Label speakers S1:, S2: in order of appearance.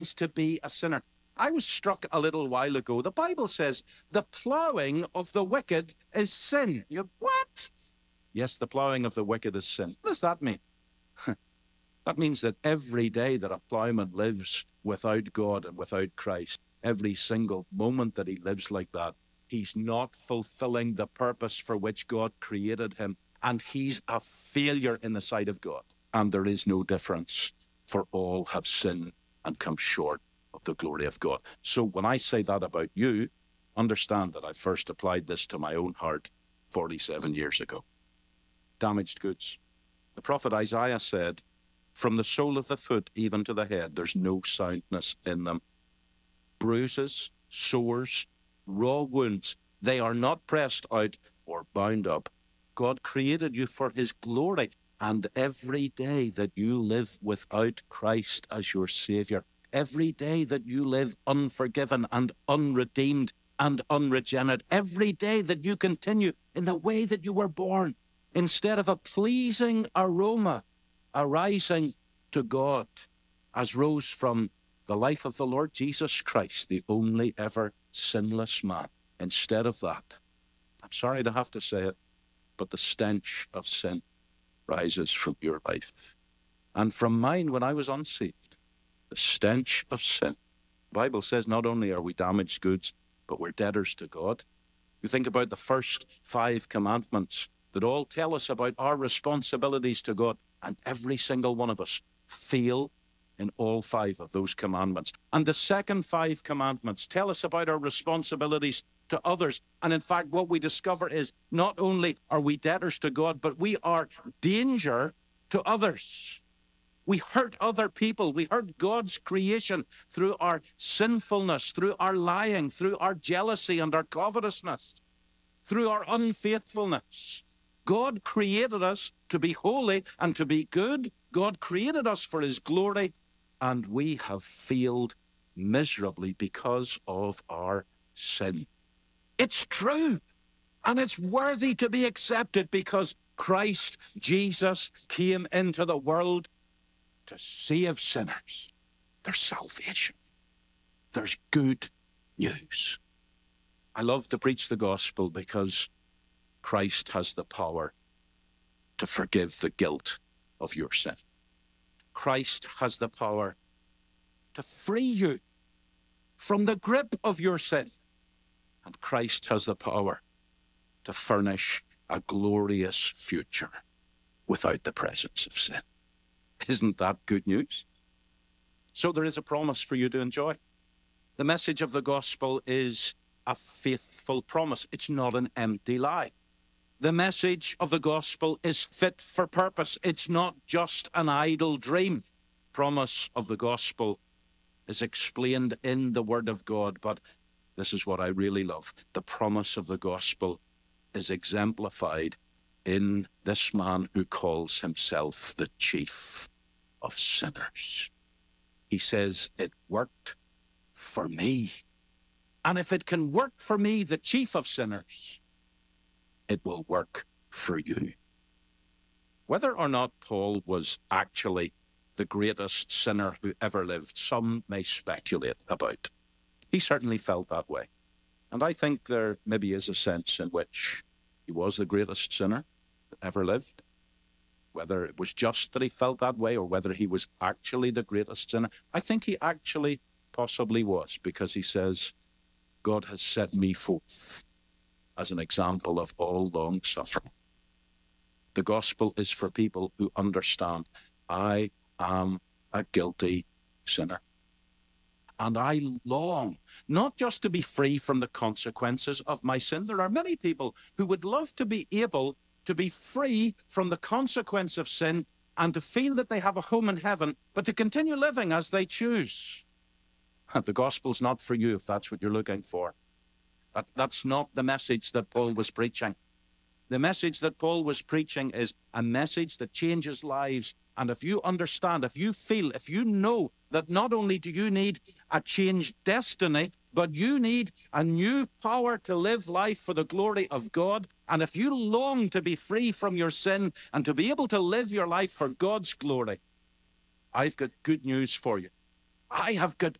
S1: to be a sinner. I was struck a little while ago. The Bible says the plowing of the wicked is sin. What? Yes, the plowing of the wicked is sin. What does that mean? That means that every day that a plowman lives without God and without Christ, every single moment that he lives like that, he's not fulfilling the purpose for which God created him, and he's a failure in the sight of God. And there is no difference, for all have sinned and come short of the glory of God. So when I say that about you, understand that I first applied this to my own heart 47 years ago. Damaged goods. The prophet Isaiah said, from the sole of the foot even to the head, there's no soundness in them. Bruises, sores, raw wounds, they are not pressed out or bound up. God created you for his glory, and every day that you live without Christ as your Savior, every day that you live unforgiven and unredeemed and unregenerate, every day that you continue in the way that you were born, instead of a pleasing aroma arising to God as rose from the life of the Lord Jesus Christ, the only ever sinless man. Instead of that, I'm sorry to have to say it, but the stench of sin rises from your life and from mine when I was unsaved. The stench of sin. The Bible says not only are we damaged goods, but we're debtors to God. You think about the first 5 commandments that all tell us about our responsibilities to God, and every single one of us fail in all 5 of those commandments. And the second 5 commandments tell us about our responsibilities to others. And in fact, what we discover is not only are we debtors to God, but we are danger to others. We hurt other people. We hurt God's creation through our sinfulness, through our lying, through our jealousy and our covetousness, through our unfaithfulness. God created us to be holy and to be good. God created us for his glory, and we have failed miserably because of our sin. It's true, and it's worthy to be accepted because Christ Jesus came into the world to save sinners. There's salvation. There's good news. I love to preach the gospel because Christ has the power to forgive the guilt of your sin. Christ has the power to free you from the grip of your sin. And Christ has the power to furnish a glorious future without the presence of sin. Isn't that good news? So there is a promise for you to enjoy. The message of the gospel is a faithful promise. It's not an empty lie. The message of the gospel is fit for purpose. It's not just an idle dream. Promise of the gospel is explained in the Word of God, but this is what I really love. The promise of the gospel is exemplified in this man who calls himself the chief of sinners. He says, it worked for me. And if it can work for me, the chief of sinners, it will work for you. Whether or not Paul was actually the greatest sinner who ever lived, some may speculate about. He certainly felt that way. And I think there maybe is a sense in which he was the greatest sinner that ever lived. Whether it was just that he felt that way or whether he was actually the greatest sinner, I think he actually possibly was, because he says, God has set me forth as an example of all long suffering. The gospel is for people who understand I am a guilty sinner. And I long not just to be free from the consequences of my sin. There are many people who would love to be able to be free from the consequence of sin and to feel that they have a home in heaven, but to continue living as they choose. The gospel's not for you if that's what you're looking for. That's not the message that Paul was preaching. The message that Paul was preaching is a message that changes lives. And if you understand, if you feel, if you know that not only do you need a changed destiny, but you need a new power to live life for the glory of God, and if you long to be free from your sin and to be able to live your life for God's glory, I've got good news for you. I have got